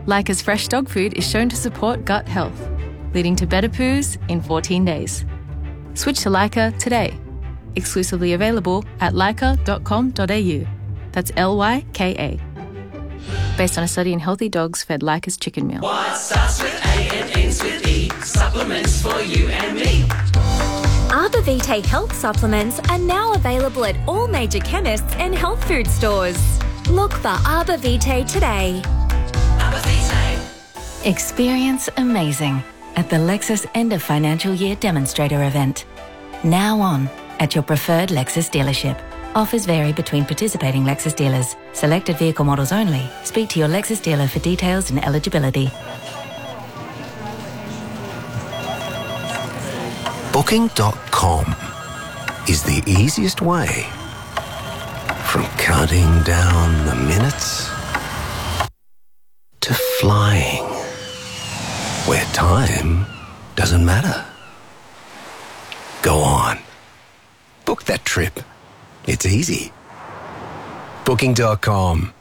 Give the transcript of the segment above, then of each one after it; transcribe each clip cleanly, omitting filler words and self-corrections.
Leica's fresh dog food is shown to support gut health, leading to better poos in 14 days. Switch to Leica today. Exclusively available at leica.com.au. That's Lyka. Based on a study in healthy dogs fed Leica's chicken meal. What starts with A and ends with E? Supplements for you and me. Arbor Vitae health supplements are now available at all major chemists and health food stores. Look for Arbor Vitae today. Arbor Vitae. Experience amazing at the Lexus End of Financial Year Demonstrator event. Now on at your preferred Lexus dealership. Offers vary between participating Lexus dealers. Selected vehicle models only. Speak to your Lexus dealer for details and eligibility. Booking.com is the easiest way from counting down the minutes to flying where time doesn't matter. Go on. Book that trip. It's easy. Booking.com.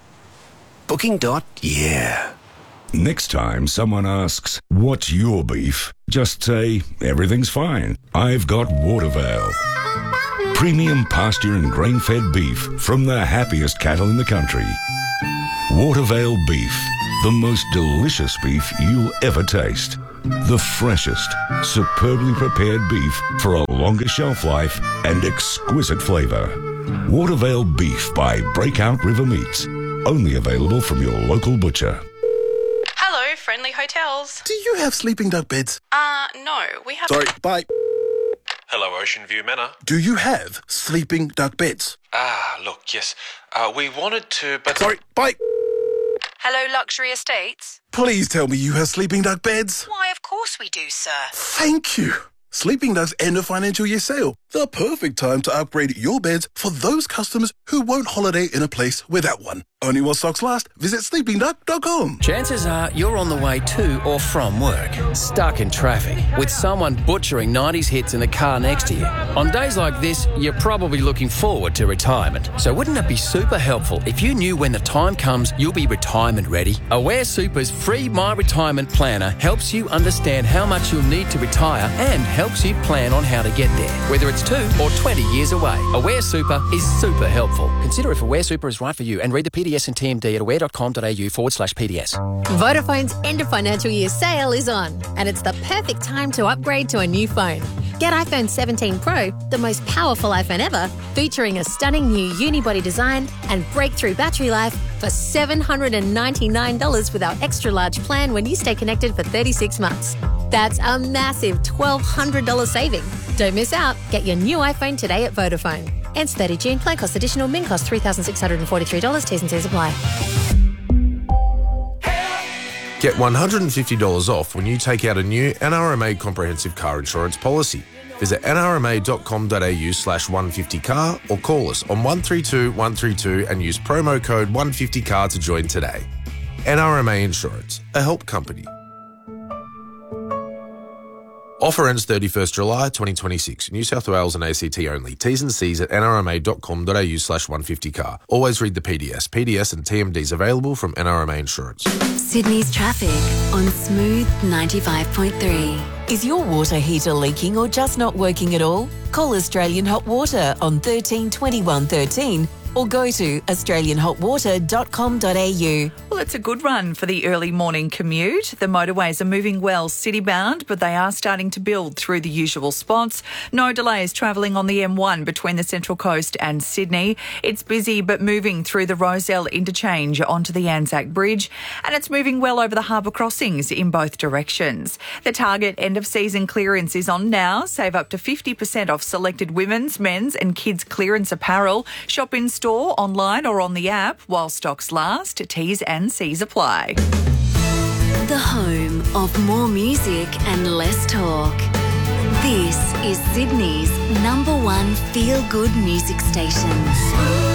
Booking.yeah. Next time someone asks, what's your beef? Just say, everything's fine. I've got Watervale. Premium pasture and grain-fed beef from the happiest cattle in the country. Watervale beef, the most delicious beef you'll ever taste. The freshest, superbly prepared beef for a longer shelf life and exquisite flavour. Watervale beef by Breakout River Meats. Only available from your local butcher. Hello, Friendly Hotels. Do you have sleeping duck beds? No, we have... Sorry, bye. Hello, Ocean View Manor. Do you have sleeping duck beds? Look, yes. We wanted to, but... Sorry, bye. Hello, Luxury Estates. Please tell me you have sleeping duck beds. Why, of course we do, sir. Thank you. Sleeping Duck's end of financial year sale. The perfect time to upgrade your beds for those customers who won't holiday in a place without one. Only while stocks last. Visit sleepingduck.com. Chances are you're on the way to or from work, stuck in traffic, with someone butchering 90s hits in the car next to you. On days like this, you're probably looking forward to retirement. So wouldn't it be super helpful if you knew when the time comes you'll be retirement ready? Aware Super's free My Retirement Planner helps you understand how much you'll need to retire and helps you plan on how to get there, whether it's 2 or 20 years away. Aware Super is super helpful. Consider if Aware Super is right for you and read the PDS and TMD at aware.com.au/PDS. Vodafone's end of financial year sale is on, and it's the perfect time to upgrade to a new phone. Get iPhone 17 Pro, the most powerful iPhone ever, featuring a stunning new unibody design and breakthrough battery life for $799 with our extra large plan when you stay connected for 36 months. That's a massive $1,200 saving. Don't miss out. Get your new iPhone today at Vodafone. Ends 30 June. Plan cost additional. Min cost $3,643. T's and C's apply. Get $150 off when you take out a new NRMA comprehensive car insurance policy. Visit nrma.com.au/150car or call us on 132 132 and use promo code 150car to join today. NRMA Insurance, a help company. Offer ends 31st July 2026. New South Wales and ACT only. T's and C's at nrma.com.au/150car. Always read the PDS. PDS and TMDs available from NRMA Insurance. Sydney's traffic on Smooth 95.3. Is your water heater leaking or just not working at all? Call Australian Hot Water on 13 21 13 or go to australianhotwater.com.au. Well, it's a good run for the early morning commute. The motorways are moving well city-bound, but they are starting to build through the usual spots. No delays travelling on the M1 between the Central Coast and Sydney. It's busy but moving through the Rozelle interchange onto the Anzac Bridge, and it's moving well over the harbour crossings in both directions. The Target end-of-season clearance is on now. Save up to 50% off selected women's, men's and kids' clearance apparel. Shop in store, online or on the app while stocks last. T's and C's apply. The home of more music and less talk. This is Sydney's #1 feel-good music station.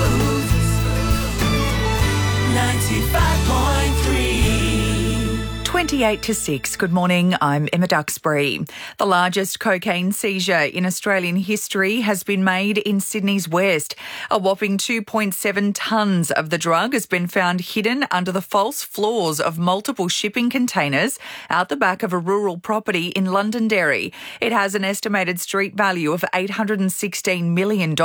95.3. 28 to 6. Good morning, I'm Emma Duxbury. The largest cocaine seizure in Australian history has been made in Sydney's west. A whopping 2.7 tonnes of the drug has been found hidden under the false floors of multiple shipping containers out the back of a rural property in Londonderry. It has an estimated street value of $816 million.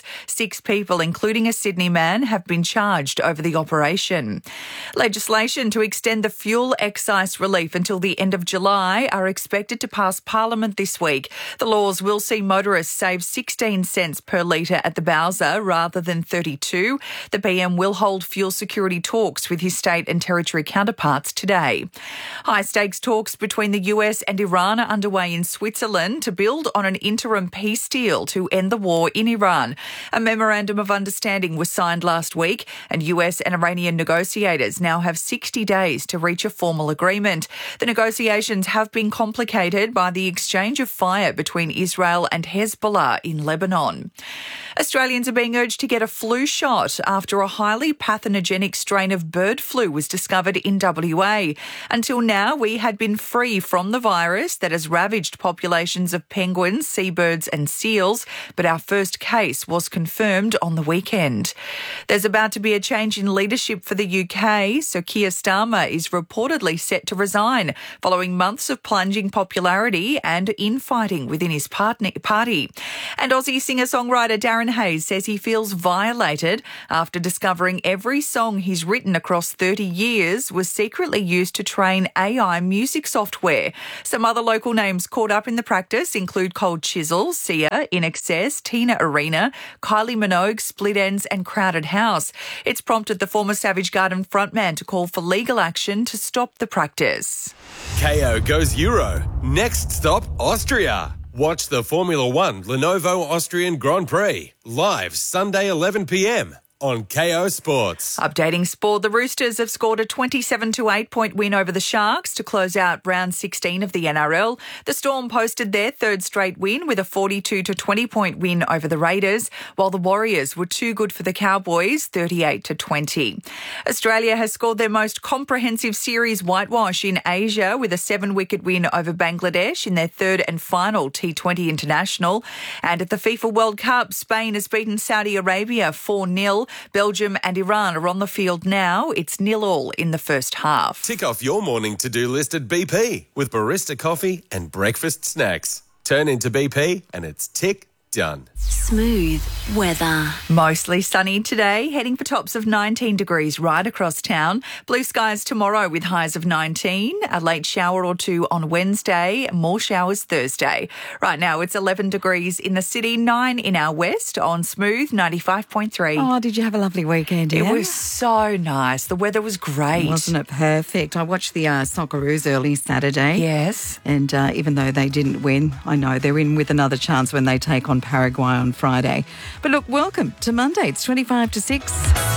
6 people, including a Sydney man, have been charged over the operation. Legislation to extend the fuel excise relief until the end of July are expected to pass Parliament this week. The laws will see motorists save 16 cents per litre at the Bowser rather than 32. The PM will hold fuel security talks with his state and territory counterparts today. High-stakes talks between the US and Iran are underway in Switzerland to build on an interim peace deal to end the war in Iran. A memorandum of understanding was signed last week, and US and Iranian negotiators now have 60 days to reach a formal agreement. The negotiations have been complicated by the exchange of fire between Israel and Hezbollah in Lebanon. Australians are being urged to get a flu shot after a highly pathogenic strain of bird flu was discovered in WA. Until now, we had been free from the virus that has ravaged populations of penguins, seabirds and seals, but our first case was confirmed on the weekend. There's about to be a change in leadership for the UK, so Keir Starmer is reportedly set to resign following months of plunging popularity and infighting within his party. And Aussie singer-songwriter Darren Hayes says he feels violated after discovering every song he's written across 30 years was secretly used to train AI music software. Some other local names caught up in the practice include Cold Chisel, Sia, INXS, Tina Arena, Kylie Minogue, Split Enz and Crowded House. It's prompted the former Savage Garden frontman to call for legal action to stop the practice. KO goes Euro. Next stop, Austria. Watch the Formula One Lenovo Austrian Grand Prix live Sunday 11 p.m. on KO Sports. Updating sport, the Roosters have scored a 27-8 point win over the Sharks to close out round 16 of the NRL. The Storm posted their third straight win with a 42-20 point win over the Raiders, while the Warriors were too good for the Cowboys, 38-20. Australia has scored their most comprehensive series whitewash in Asia with a 7-wicket win over Bangladesh in their third and final T20 international. And at the FIFA World Cup, Spain has beaten Saudi Arabia 4-0. Belgium and Iran are on the field now. It's 0-0 in the first half. Tick off your morning to-do list at BP with barista coffee and breakfast snacks. Turn into BP and it's tick done. Smooth weather. Mostly sunny today, heading for tops of 19 degrees right across town. Blue skies tomorrow with highs of 19. A late shower or two on Wednesday. More showers Thursday. Right now it's 11 degrees in the city, 9 in our west on Smooth 95.3. Oh, did you have a lovely weekend? It was so nice. The weather was great. Wasn't it perfect? I watched the Socceroos early Saturday. Yes. And even though they didn't win, I know they're in with another chance when they take on Paraguay on Friday. But look, welcome to Monday. It's 25 to 6.